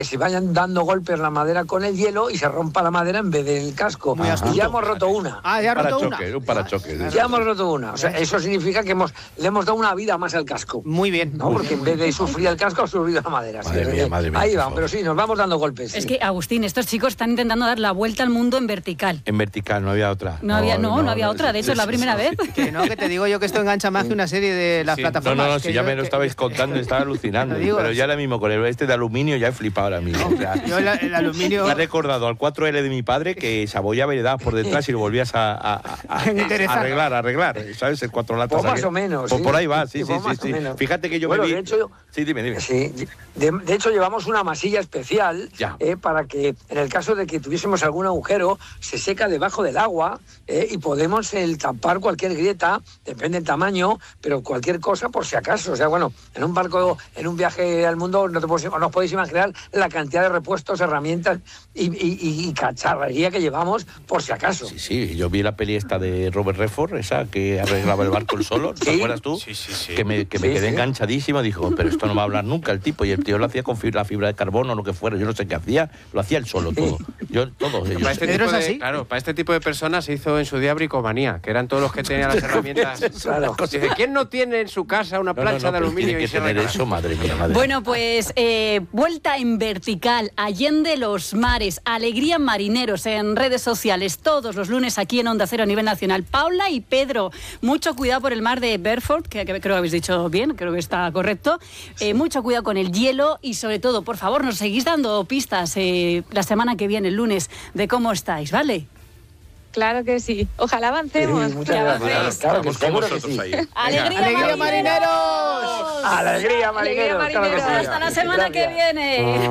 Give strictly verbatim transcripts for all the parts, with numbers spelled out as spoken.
se vayan dando golpes la madera con el hielo y se rompa la madera en vez del casco. Y ya hemos roto una. Ah, ya ha roto una. Un parachoque. Ya, ya hemos roto una. O sea, eso significa que hemos le hemos dado una vida más al casco. Muy bien. ¿No? Porque en vez de sufrir el casco, ha sufrido la madera. Madre sí, mía, madre mía, ahí vamos, pero sí, nos vamos dando golpes. Es sí. que, Agustín, estos chicos están intentando dar la vuelta al mundo en vertical. En vertical, no había otra. No, no había, no, no, no había no, otra. De hecho, es la primera vez. Que no, que te digo yo que esto engancha más que una serie de las sí, plataformas. No, no, no, si ya me lo que, estabais que, contando, estaba alucinando. Digo, pero ya ahora mismo con el este de aluminio ya he flipado ahora mismo. O sea, yo el, el aluminio... me ha recordado al cuatro ele de mi padre que se abollaba y le dabas por detrás y lo volvías a, a, a, a, a arreglar, a arreglar. ¿Sabes? El cuatro latas. Pues más o menos. Pues sí. por ahí va, sí, sí, pues sí. sí. Fíjate que yo bueno, me vi... De hecho, sí, dime, dime. Sí, de, de hecho, llevamos una masilla especial eh, para que, en el caso de que tuviésemos algún agujero, se seca debajo del agua eh, y podemos el, tapar cualquier grieta, depende del tamaño, pero cualquier cosa por si acaso. O sea, bueno, en un barco, en un viaje al mundo, no, te puedes, no os podéis imaginar la cantidad de repuestos, herramientas y, y, y, y cacharrería que llevamos por si acaso. Sí, sí, yo vi la peli esta de Robert Redford, esa que arreglaba el barco él solo, ¿te ¿Sí? acuerdas tú? Sí, sí, sí. Que me, que me sí, quedé sí. enganchadísimo, dijo, pero esto no va a hablar nunca el tipo, y el tío lo hacía con fibra, la fibra de carbono o lo que fuera, yo no sé qué hacía, lo hacía él solo todo. Yo, todo. Yo, para, este tipo de, claro, para este tipo de personas se hizo en su día bricomanía, que eran todos los que tenían las herramientas. Claro. Dice, ¿quién no tiene en su casa una plancha no, no, no, de aluminio? Tiene que y se tener regala? eso, madre mía, madre. Bueno, pues eh, vuelta en vertical, allende los mares, alegría marineros en redes sociales, todos los lunes aquí en Onda Cero a nivel nacional. Paula y Pedro, mucho cuidado por el mar de Bedford, que, que creo que habéis dicho bien, creo que está correcto. Eh, mucho cuidado con el hielo y sobre todo, por favor, nos seguís dando pistas eh, la semana que viene, el lunes, de cómo estáis, ¿vale? Claro que sí. Ojalá avancemos. Sí, muchas gracias. Claro que seguro que sí. ¡Alegría, ¡Alegría, marineros! ¡Alegría, marineros! Alegría, Claro que sí. Hasta la semana Gracias. que viene.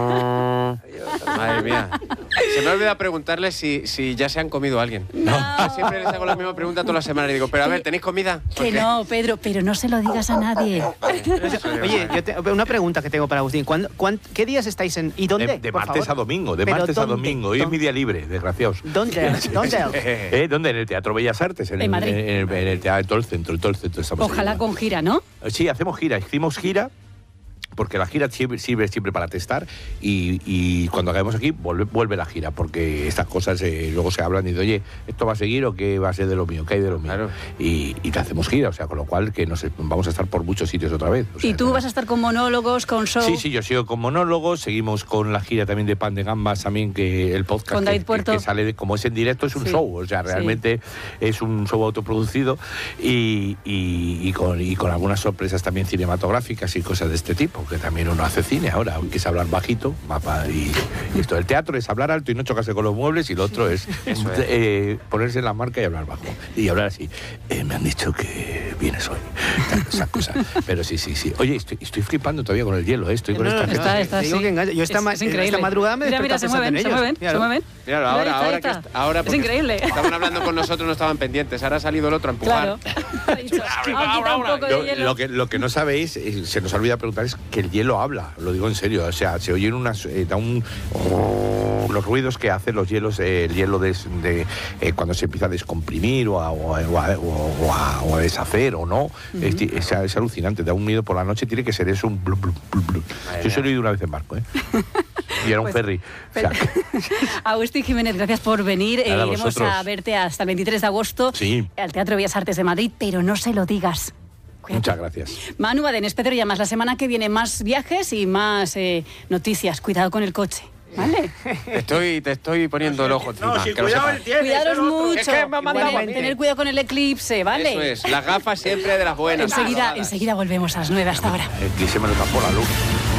Madre mía. Se me ha olvidado preguntarles si, si ya se han comido a alguien. No. Siempre les hago la misma pregunta todas las semanas y digo, pero a ver, ¿tenéis comida? Que no, Pedro, pero no se lo digas a nadie. Oye, yo te, una pregunta que tengo para Agustín. ¿Cuándo, cuán, ¿Qué días estáis en y dónde? De, de por martes favor? a domingo, de ¿Pero martes a dónde? domingo. Hoy es mi día libre, desgraciados. ¿Dónde? ¿Dónde? ¿Eh? ¿Dónde? En el Teatro Bellas Artes, en, En el, Madrid. en, el, en el teatro, en todo el centro, en todo el centro estamos. Ojalá ahí. con gira, ¿no? Sí, hacemos gira, hicimos gira. Porque la gira sirve, sirve siempre para testar y, y cuando acabemos aquí vuelve, vuelve la gira, porque estas cosas eh, luego se hablan y dicen, oye, ¿esto va a seguir o qué va a ser de lo mío? ¿Qué hay de lo mío? Claro. Y, y te hacemos gira, o sea, con lo cual que nos, vamos a estar por muchos sitios otra vez. O sea, ¿Y tú no, vas a estar con monólogos, con show? Sí, sí, yo sigo con monólogos, seguimos con la gira también de Pan de Gambas, también que el podcast Con David que, Puerto. que, que sale, de, como es en directo, es un Sí. show, o sea, realmente sí. Es un show autoproducido y, y, y, con, y con algunas sorpresas también cinematográficas y cosas de este tipo, que también uno hace cine ahora, aunque es hablar bajito, mapa y, y esto del teatro es hablar alto y no chocarse con los muebles, y lo otro es, es. Eh, ponerse en la marca y hablar bajo y hablar así. Eh, me han dicho que vienes hoy, esas cosas. Pero sí, sí, sí. Oye, estoy, estoy flipando todavía con el hielo, ¿eh? Estoy con No, esta no, gente. Está, está, Te digo sí. que engancha. Yo esta, Es- ma- es increíble. esta madrugada me Mira, mira, desperté se mueven, pensando se en mueven, ellos. se mueven. Claro, Ahí ahora, está, ahí ahora, está. que, ahora Es porque increíble. estaban hablando con nosotros, no estaban pendientes. Ahora ha salido el otro a empujar. Claro. Ha dicho, "Ah, quita un poco de Lo, hielo". lo que, lo que no sabéis, eh, se nos olvida preguntar, es que el hielo habla, lo digo en serio, o sea, se oyen unas, eh, da un, oh, los ruidos que hacen los hielos, eh, el hielo de, de eh, cuando se empieza a descomprimir o a, o a, o a, o a, o a deshacer o no, uh-huh. es, es, es alucinante, da un miedo por la noche, tiene que ser eso, un blu, blu, blu, blu. Yo se lo he oído una vez en barco, ¿eh? Y era un Pues, ferry. O sea, Agustín Jiménez, gracias por venir. Nada, eh, iremos vosotros. a verte hasta el veintitrés de agosto Sí. al Teatro Bellas Artes de Madrid, pero no se lo digas. Cuídate. muchas gracias. Manu Badenes, Pedro Llamas, la semana que viene más viajes y más eh, noticias. Cuidado con el coche. ¿Vale? Te estoy, te estoy poniendo el ojo encima. No, si que lo cuidado sepas. el tiene, Cuidaros eso es otro. mucho. Es que me ha mandado Tener- a mí. tener cuidado con el eclipse, ¿vale? Eso es, las gafas siempre de las buenas. Enseguida, Las enseguida volvemos a las nueve hasta ahora. El cliché me lo tapó la luz.